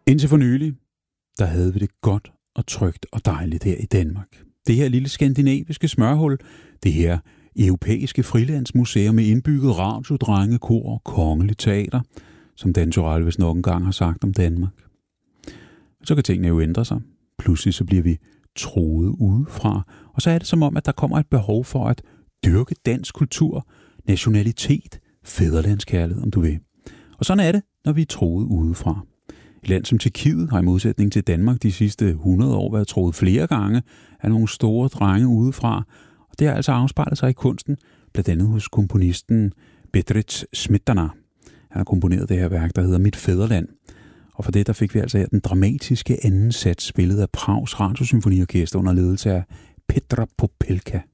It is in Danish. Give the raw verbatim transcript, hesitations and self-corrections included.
Indtil for nylig, der havde vi det godt og trygt og dejligt her i Danmark. Det her lille skandinaviske smørhul, det her europæiske frilandsmuseum med indbygget radio, drengekor og kongeligt teater, som Dan Turèll vist nok engang har sagt om Danmark. Så kan tingene jo ændre sig. Pludselig så bliver vi troet udefra, og så er det som om, at der kommer et behov for at dyrke dansk kultur, nationalitet, fædrelandskærlighed, om du vil. Og sådan er det, når vi er troet udefra. Et land som Tjekkiet har i modsætning til Danmark de sidste hundrede år været troet flere gange af nogle store drenge udefra, og det har altså afspejlet sig i kunsten, blandt andet hos komponisten Bedřich Smetana. Han har komponeret det her værk, der hedder Mit Fædreland. Og for det, der fik vi altså her den dramatiske anden sats, spillet af Prags Radiosymfoniorkester under ledelse af Petra Popelka.